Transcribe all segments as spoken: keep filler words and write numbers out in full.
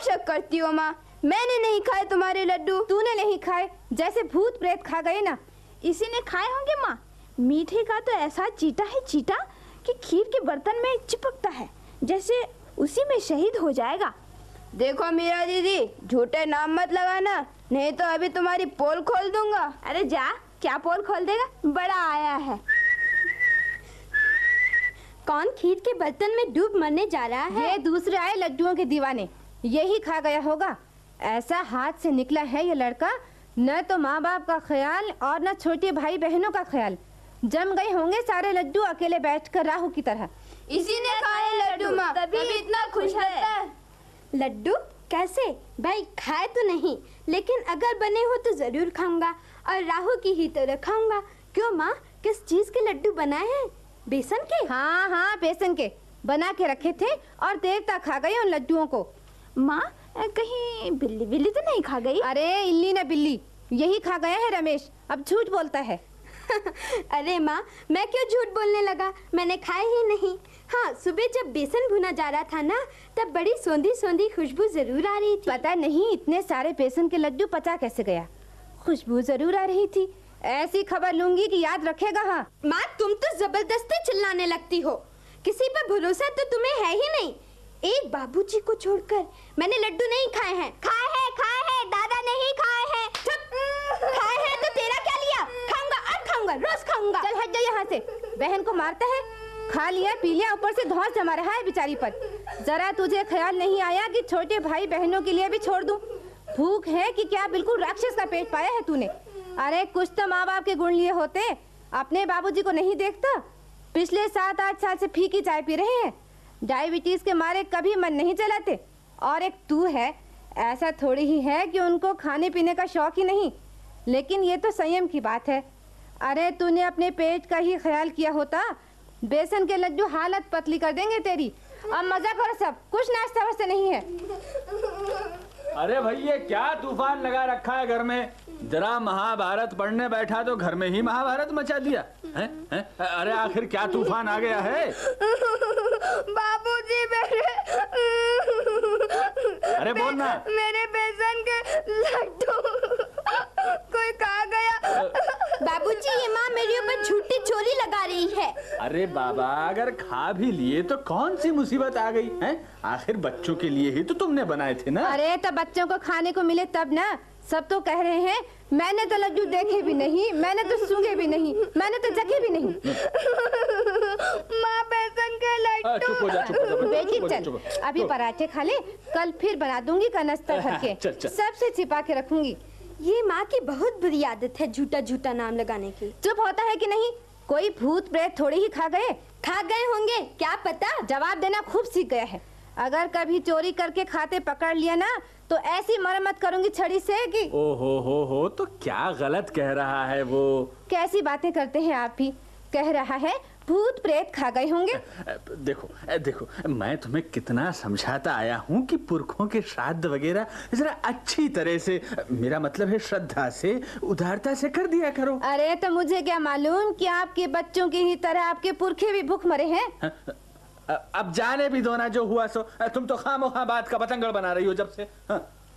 शक करती हो माँ? मैंने नहीं खाए तुम्हारे लड्डू। तूने नहीं खाए, जैसे भूत प्रेत खा गए ना। इसी ने खाए होंगे माँ। मीठे का तो ऐसा चीटा है चीटा कि खीर के बर्तन में चिपकता है, जैसे उसी में शहीद हो जाएगा। देखो मीरा दीदी, झूठे नाम मत लगाना, नहीं तो अभी तुम्हारी पोल खोल दूंगा। अरे जा, क्या पोल खोल देगा? बड़ा आया है। कौन खीर के बर्तन में डूब मरने जा रहा है? ये दूसरे आए लड्डुओं के दीवाने, यही खा गया होगा। ऐसा हाथ से निकला है ये लड़का, न तो माँ बाप का ख्याल और न छोटे भाई बहनों का ख्याल। जम गए होंगे सारे लड्डू अकेले बैठकर राहु की तरह। इसी ने खाए लड्डू माँ, तभी इतना खुश है। लड्डू कैसे? भाई खाए तो नहीं, लेकिन अगर बने हो तो जरूर खाऊंगा, और राहु की ही तरह खाऊंगा। क्यों माँ, किस चीज के लड्डू बनाए हैं? बेसन के? हाँ हाँ, बेसन के बना के रखे थे और देर तक खा गए उन लड्डुओं को। माँ, कहीं बिल्ली बिल्ली तो नहीं खा गई? अरे इल्ली न बिल्ली, यही खा गया है रमेश। अब झूठ बोलता है। अरे माँ, मैं क्यों झूठ बोलने लगा? मैंने खाए ही नहीं। हाँ, सुबह जब बेसन भुना जा रहा था ना, तब बड़ी सोंधी सोंधी खुशबू जरूर आ रही थी। पता नहीं इतने सारे बेसन के लड्डू पचा कैसे गया, खुशबू जरूर आ रही थी। ऐसी खबर लूंगी कि याद रखेगा। हाँ माँ, तुम तो जबरदस्ती चिल्लाने लगती हो। किसी पर भरोसा तो तुम्हें है ही नहीं। एक बाबूजी को छोड़कर मैंने लड्डू नहीं खाए हैं। खाए हैं, खाए हैं, दादा नहीं खाए हैं। खाए हैं तो तेरा क्या लिया? खाऊंगा और खाऊंगा, रोज खाऊंगा। चल हट जा यहाँ से। बहन को मारता है, खा लिया पी लिया, ऊपर से धौंस जमा रहा है बेचारी पर। जरा तुझे ख्याल नहीं आया कि छोटे भाई बहनों के लिए भी छोड़ दूं? भूख है कि क्या बिल्कुल राक्षस का पेट पाया है तूने? अरे कुछ तो माँ बाप के गुण लिए होते। अपने बाबूजी को नहीं देखता? पिछले सात आठ साल से फीकी चाय पी रहे हैं। डायबिटीज के मारे कभी मन नहीं चलाते। और एक तू है, ऐसा थोड़ी ही है कि उनको खाने पीने का शौक ही नहीं, लेकिन ये तो संयम की बात है। अरे तूने अपने पेट का ही ख्याल किया होता, बेसन के लड्डू हालत पतली कर देंगे तेरी। अब मजा करो सब, कुछ नाश्ता वास्ता नहीं है। अरे भैया, क्या तूफान लगा रखा है घर में? जरा महाभारत पढ़ने बैठा तो घर में ही महाभारत मचा दिया है, है? अरे आखिर क्या तूफान आ गया है? बाबूजी मेरे अरे बोल ना। मेरे बेसन के लड्डू कोई खा गया। बाबूजी, ये माँ मेरे ऊपर झूठी चोरी लगा रही है। अरे बाबा, अगर खा भी लिए तो कौन सी मुसीबत आ गई है? आखिर बच्चों के लिए ही तो तुमने बनाए थे ना। अरे तो बच्चों को खाने को मिले तब ना। सब तो कह रहे हैं मैंने तो लड्डू देखे भी नहीं, मैंने तो सूंघे भी नहीं, मैंने तो चखे भी नहीं। माँ, बेसन के लड्डू। चुप हो जा, चुप हो जा बेटी चल, अभी पराठे खा ले, कल फिर बना दूंगी कनस्तर भर के। चल, चल। सबसे छिपा के रखूंगी। ये माँ की बहुत बुरी आदत है झूठा झूठा नाम लगाने की। चुप होता है कि नहीं? कोई भूत प्रेत थोड़ी ही खा गए। खा गए होंगे, क्या पता। जवाब देना खूब सीख गया है। अगर कभी चोरी करके खाते पकड़ लिया ना, तो ऐसी मरम्मत करूंगी छड़ी से कि। ओ हो हो हो, तो क्या गलत कह रहा है वो? कैसी बातें करते हैं आप भी। कह रहा है भूत प्रेत खा गए होंगे। देखो देखो, मैं तुम्हें कितना समझाता आया हूँ कि पुरखों के श्राद्ध वगैरह जरा अच्छी तरह से, मेरा मतलब है श्रद्धा से, उदारता से कर दिया करो। अरे तो मुझे क्या मालूम कि आपके बच्चों की ही तरह आपके पुरखे भी भूख मरे हैं। अब जाने भी दो ना, जो हुआ सो। तुम तो खामोखा बात का पतंगड़ बना रही हो जब से। हाँ।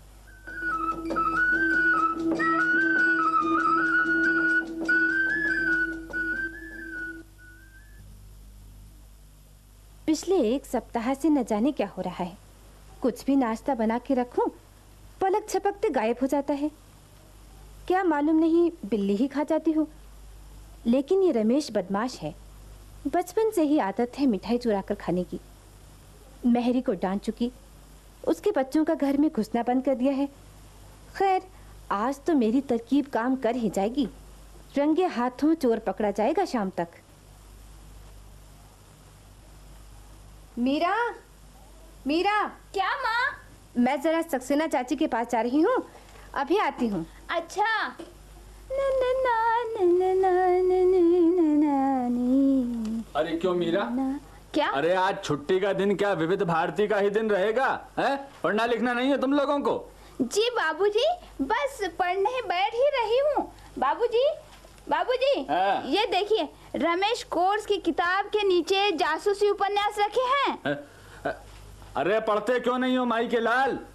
पिछले एक सप्ताह से न जाने क्या हो रहा है। कुछ भी नाश्ता बना के रखूं, पलक झपकते गायब हो जाता है। क्या मालूम नहीं बिल्ली ही खा जाती हो। लेकिन ये रमेश बदमाश है। बचपन से ही आदत है मिठाई चुरा कर खाने की। मेहरी को डांट चुकी, उसके बच्चों का घर में घुसना बंद कर दिया है। खैर, आज तो मेरी तरकीब काम कर ही जाएगी। रंगे हाथों चोर पकड़ा जाएगा शाम तक। मीरा, मीरा। क्या माँ? मैं जरा सक्सेना चाची के पास जा रही हूँ, अभी आती हूँ। अच्छा। ना ना ना ना ना ना ना ना। अरे क्यों मीरा? क्या? अरे आज छुट्टी का दिन क्या विविध भारती का ही दिन रहेगा? है? पढ़ना लिखना नहीं है तुम लोगों को? जी बाबूजी, बस पढ़ने बैठ ही रही हूँ। बाबूजी, बाबूजी, ये देखिए, रमेश कोर्स की किताब के नीचे जासूसी उपन्यास रखे हैं। अरे पढ़ते क्यों नहीं हो माई के लाल?